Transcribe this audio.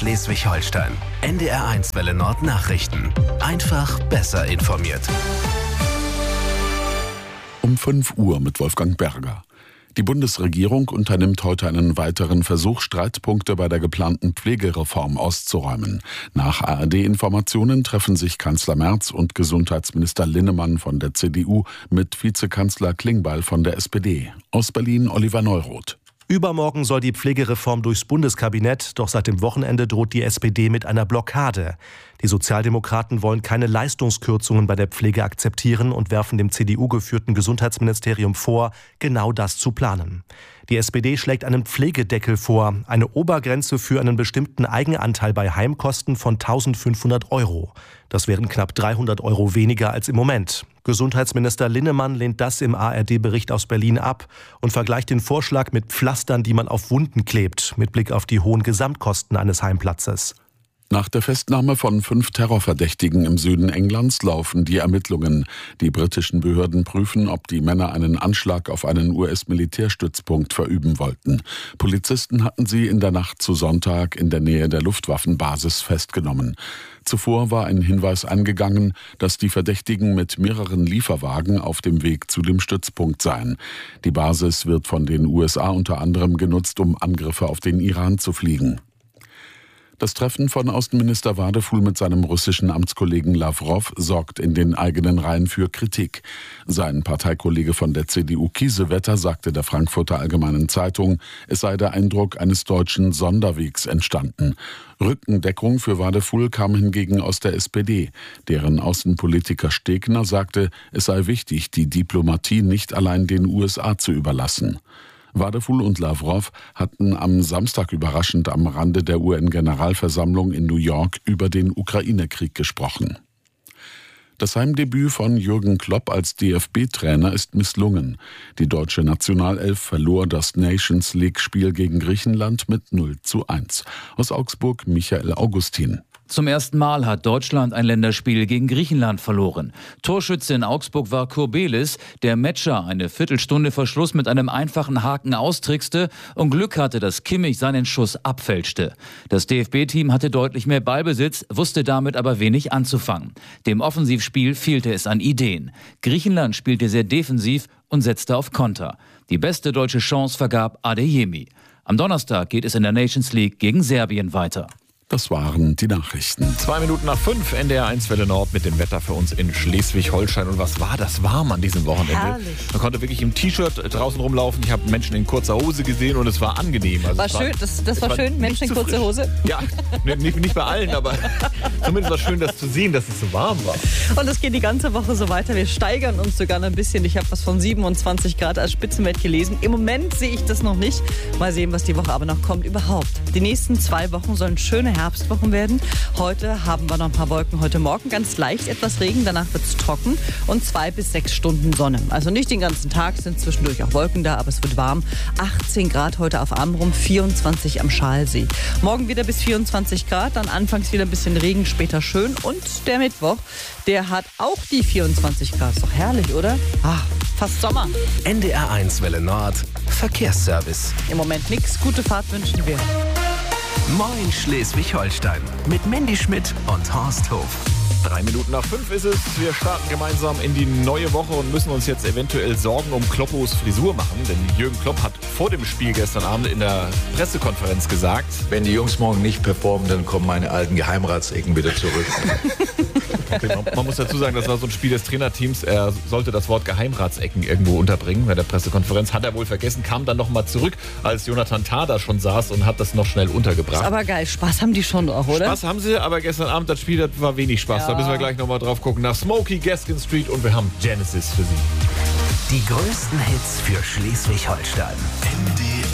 Schleswig-Holstein. NDR1 Welle Nord Nachrichten. Einfach besser informiert. Um 5 Uhr mit Wolfgang Berger. Die Bundesregierung unternimmt heute einen weiteren Versuch, Streitpunkte bei der geplanten Pflegereform auszuräumen. Nach ARD-Informationen treffen sich Kanzler Merz und Gesundheitsminister Linnemann von der CDU mit Vizekanzler Klingbeil von der SPD. Aus Berlin Oliver Neuroth. Übermorgen soll die Pflegereform durchs Bundeskabinett, doch seit dem Wochenende droht die SPD mit einer Blockade. Die Sozialdemokraten wollen keine Leistungskürzungen bei der Pflege akzeptieren und werfen dem CDU-geführten Gesundheitsministerium vor, genau das zu planen. Die SPD schlägt einen Pflegedeckel vor, eine Obergrenze für einen bestimmten Eigenanteil bei Heimkosten von 1.500 €. Das wären knapp 300 € weniger als im Moment. Gesundheitsminister Linnemann lehnt das im ARD-Bericht aus Berlin ab und vergleicht den Vorschlag mit Pflastern, die man auf Wunden klebt, mit Blick auf die hohen Gesamtkosten eines Heimplatzes. Nach der Festnahme von 5 Terrorverdächtigen im Süden Englands laufen die Ermittlungen. Die britischen Behörden prüfen, ob die Männer einen Anschlag auf einen US-Militärstützpunkt verüben wollten. Polizisten hatten sie in der Nacht zu Sonntag in der Nähe der Luftwaffenbasis festgenommen. Zuvor war ein Hinweis eingegangen, dass die Verdächtigen mit mehreren Lieferwagen auf dem Weg zu dem Stützpunkt seien. Die Basis wird von den USA unter anderem genutzt, um Angriffe auf den Iran zu fliegen. Das Treffen von Außenminister Wadefuhl mit seinem russischen Amtskollegen Lawrow sorgt in den eigenen Reihen für Kritik. Sein Parteikollege von der CDU Kiesewetter sagte der Frankfurter Allgemeinen Zeitung, es sei der Eindruck eines deutschen Sonderwegs entstanden. Rückendeckung für Wadefuhl kam hingegen aus der SPD. Deren Außenpolitiker Stegner sagte, es sei wichtig, die Diplomatie nicht allein den USA zu überlassen. Wadefuhl und Lawrow hatten am Samstag überraschend am Rande der UN-Generalversammlung in New York über den Ukraine-Krieg gesprochen. Das Heimdebüt von Jürgen Klopp als DFB-Trainer ist misslungen. Die deutsche Nationalelf verlor das Nations-League-Spiel gegen Griechenland mit 0:1. Aus Augsburg Michael Augustin. Zum ersten Mal hat Deutschland ein Länderspiel gegen Griechenland verloren. Torschütze in Augsburg war Kurbelis, der Metscher eine Viertelstunde vor Schluss mit einem einfachen Haken austrickste und Glück hatte, dass Kimmich seinen Schuss abfälschte. Das DFB-Team hatte deutlich mehr Ballbesitz, wusste damit aber wenig anzufangen. Dem Offensivspiel fehlte es an Ideen. Griechenland spielte sehr defensiv und setzte auf Konter. Die beste deutsche Chance vergab Adeyemi. Am Donnerstag geht es in der Nations League gegen Serbien weiter. Das waren die Nachrichten. 5:02, NDR1 Welle Nord mit dem Wetter für uns in Schleswig-Holstein. Und was war das warm an diesem Wochenende? Herrlich. Man konnte wirklich im T-Shirt draußen rumlaufen. Ich habe Menschen in kurzer Hose gesehen und es war angenehm. Also war schön, das war schön, Menschen in kurzer Hose? Ja, nicht bei allen, aber zumindest war es schön, das zu sehen, dass es so warm war. Und es geht die ganze Woche so weiter. Wir steigern uns sogar ein bisschen. Ich habe was von 27 Grad als Spitzenwert gelesen. Im Moment sehe ich das noch nicht. Mal sehen, was die Woche aber noch kommt überhaupt. Die nächsten 2 Wochen sollen schöne Herbstwochen werden. Heute haben wir noch ein paar Wolken. Heute Morgen ganz leicht etwas Regen. Danach wird es trocken und 2 bis 6 Stunden Sonne. Also nicht den ganzen Tag, sind zwischendurch auch Wolken da, aber es wird warm. 18 Grad heute auf Amrum, 24 am Schalsee. Morgen wieder bis 24 Grad, dann anfangs wieder ein bisschen Regen, später schön. Und der Mittwoch, der hat auch die 24 Grad. Ist doch herrlich, oder? Fast Sommer. NDR1 Welle Nord, Verkehrsservice. Im Moment nichts. Gute Fahrt wünschen wir. Moin Schleswig-Holstein mit Mandy Schmidt und Horst Hof. 5:03 ist es. Wir starten gemeinsam in die neue Woche und müssen uns jetzt eventuell Sorgen um Kloppos Frisur machen. Denn Jürgen Klopp hat vor dem Spiel gestern Abend in der Pressekonferenz gesagt: Wenn die Jungs morgen nicht performen, dann kommen meine alten Geheimratsecken wieder zurück. Man muss dazu sagen, das war so ein Spiel des Trainerteams. Er sollte das Wort Geheimratsecken irgendwo unterbringen bei der Pressekonferenz. Hat er wohl vergessen, kam dann nochmal zurück, als Jonathan Tah da schon saß und hat das noch schnell untergebracht. Ist aber geil. Spaß haben die schon auch, oder? Spaß haben sie, aber gestern Abend das Spiel, das war wenig Spaß. Ja. Da müssen wir gleich nochmal drauf gucken. Nach Smokey, Gaskin Street und wir haben Genesis für Sie. Die größten Hits für Schleswig-Holstein.